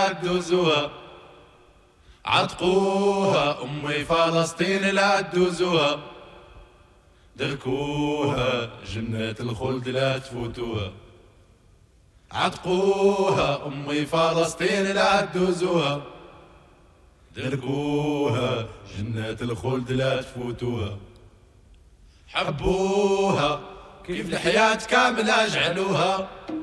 لا تدوزوها، عتقوها أمي فلسطين لا تدوزوها، دركوها جنة الخلد لا تفوتوها، عتقوها أمي فلسطين لا تدوزوها، دركوها جنة الخلد لا تفوتوها، حبوها كيف الحياة كاملة جعلوها.